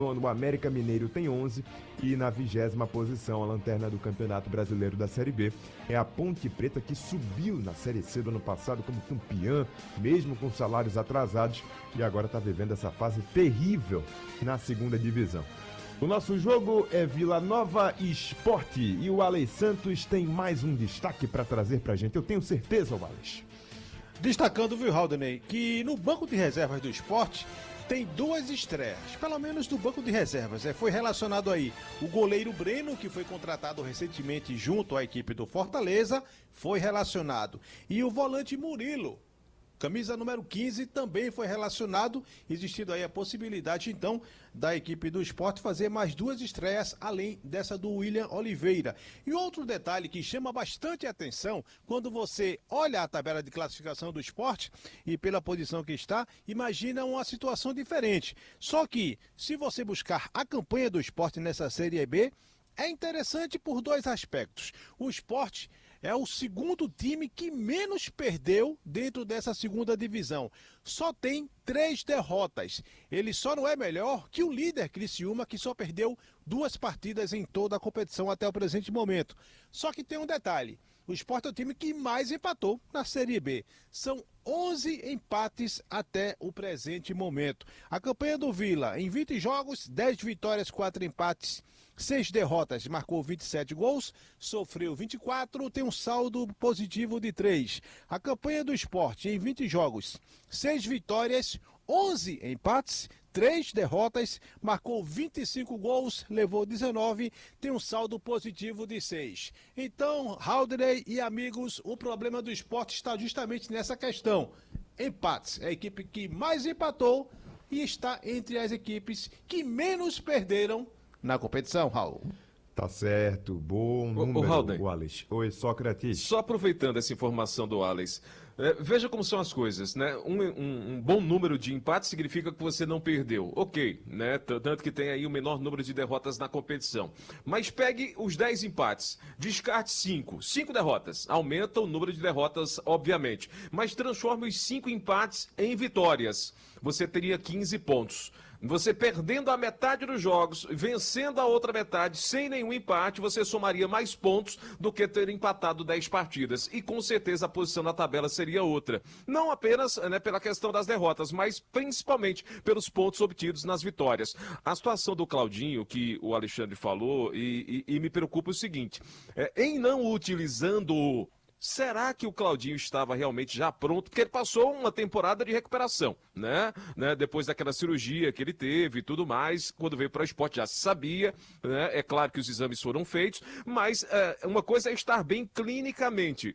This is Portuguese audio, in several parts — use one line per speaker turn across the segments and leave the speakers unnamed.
O América Mineiro tem 11 e na 20ª posição, a lanterna do Campeonato Brasileiro da Série B é a Ponte Preta, que subiu na Série C do ano passado como campeã, mesmo com salários atrasados, e agora está vivendo essa fase terrível na segunda divisão. O nosso jogo é Vila Nova Sport e o Alex Santos tem mais um destaque para trazer para a gente, eu tenho certeza, Alex.
Destacando, viu, Haldney, que no banco de reservas do Sport tem 2 estreias, pelo menos do banco de reservas. Foi relacionado aí o goleiro Breno, que foi contratado recentemente junto à equipe do Fortaleza, foi relacionado. E o volante Murilo, camisa número 15, também foi relacionado, existindo aí a possibilidade, então, da equipe do Sport fazer mais 2 estreias, além dessa do William Oliveira. E outro detalhe que chama bastante atenção, quando você olha a tabela de classificação do Sport, e pela posição que está, imagina uma situação diferente. Só que, se você buscar a campanha do Sport nessa Série B, é interessante por 2 aspectos. O Sport é o segundo time que menos perdeu dentro dessa segunda divisão. Só tem 3 derrotas. Ele só não é melhor que o líder Criciúma, que só perdeu 2 partidas em toda a competição até o presente momento. Só que tem um detalhe. O Sport é o time que mais empatou na Série B. São 11 empates até o presente momento. A campanha do Vila, em 20 jogos, 10 vitórias, 4 empates, 6 derrotas, marcou 27 gols, sofreu 24, tem um saldo positivo de 3. A campanha do Sport, em 20 jogos, 6 vitórias, 11 empates, 3 derrotas, marcou 25 gols, levou 19, tem um saldo positivo de 6. Então, Haldney e amigos, o problema do Sport está justamente nessa questão. Empates, é a equipe que mais empatou e está entre as equipes que menos perderam na competição, Raul.
Tá certo, bom número,
o
Alex. Oi, Sócrates.
Só aproveitando essa informação do Alex, veja como são as coisas, né? Um bom número de empates significa que você não perdeu. Ok, né? Tanto que tem aí o menor número de derrotas na competição. Mas pegue os 10 empates, descarte 5. 5 derrotas. Aumenta o número de derrotas, obviamente. Mas transforme os 5 empates em vitórias. Você teria 15 pontos. Você perdendo a metade dos jogos, vencendo a outra metade, sem nenhum empate, você somaria mais pontos do que ter empatado 10 partidas. E com certeza a posição na tabela seria outra. Não apenas pela questão das derrotas, mas principalmente pelos pontos obtidos nas vitórias. A situação do Claudinho, que o Alexandre falou, e me preocupa o seguinte, em não utilizando será que o Claudinho estava realmente já pronto? Porque ele passou uma temporada de recuperação, né? Depois daquela cirurgia que ele teve e tudo mais, quando veio para o Sport já se sabia, né? É claro que os exames foram feitos, mas uma coisa é estar bem clinicamente,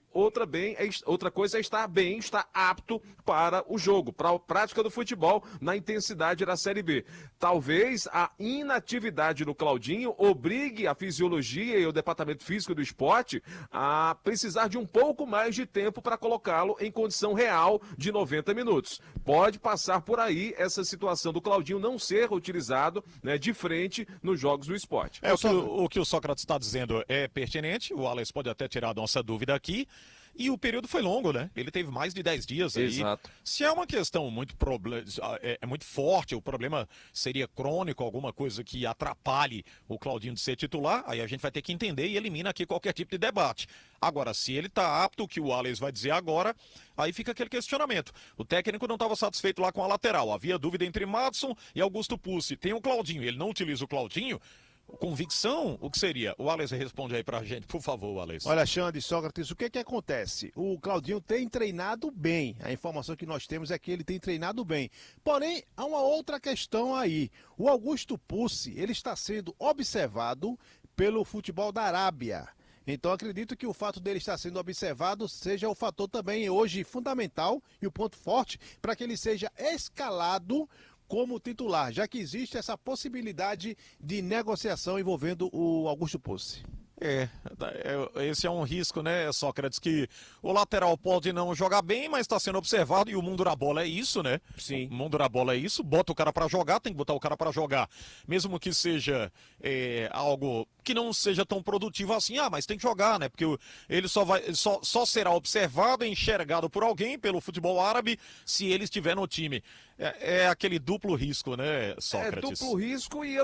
outra coisa é estar bem, estar apto para o jogo, para a prática do futebol na intensidade da Série B. Talvez a inatividade do Claudinho obrigue a fisiologia e o departamento físico do Sport a precisar de um pouco mais de tempo para colocá-lo em condição real de 90 minutos. Pode passar por aí essa situação do Claudinho não ser utilizado, né, de frente nos jogos do Sport.
O que o Sócrates está dizendo é pertinente, o Alex pode até tirar a nossa dúvida aqui, e o período foi longo, né? Ele teve mais de 10 dias aí.
Exato.
Se é uma questão muito muito forte, o problema seria crônico, alguma coisa que atrapalhe o Claudinho de ser titular, aí a gente vai ter que entender e elimina aqui qualquer tipo de debate. Agora, se ele está apto, o que o Alex vai dizer agora, aí fica aquele questionamento. O técnico não estava satisfeito lá com a lateral, havia dúvida entre Madison e Augusto Pucci. Tem o Claudinho, ele não utiliza o Claudinho. Convicção, o que seria? O Alex responde aí pra gente, por favor, Alex.
Olha, Xande, Sócrates, o que acontece? O Claudinho tem treinado bem. A informação que nós temos é que ele tem treinado bem. Porém, há uma outra questão aí. O Augusto Pucci, ele está sendo observado pelo futebol da Arábia. Então acredito que o fato dele estar sendo observado seja o fator também hoje fundamental e o ponto forte para que ele seja escalado como titular, já que existe essa possibilidade de negociação envolvendo o Augusto Pucci.
Esse é um risco, né, Sócrates, que o lateral pode não jogar bem, mas está sendo observado, e o mundo da bola é isso, né?
Sim.
O mundo da bola é isso, bota o cara para jogar, tem que botar o cara para jogar, mesmo que seja algo que não seja tão produtivo assim, mas tem que jogar, né? Porque ele só será observado e enxergado por alguém, pelo futebol árabe, se ele estiver no time. É aquele duplo risco, né, Sócrates?
É duplo risco e eu